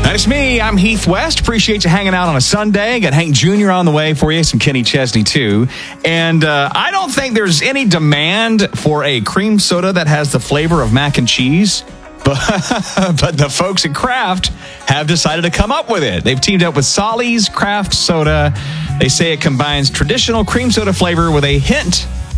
That's me. I'm Heath West. Appreciate you hanging out on a Sunday. Got Hank Jr. on the way for you. Some Kenny Chesney, too. And I don't think there's any demand for a cream soda that has the flavor of mac and cheese. But the folks at Kraft have decided to come up with it. They've teamed up with Solly's Kraft Soda. They say it combines traditional cream soda flavor with a hint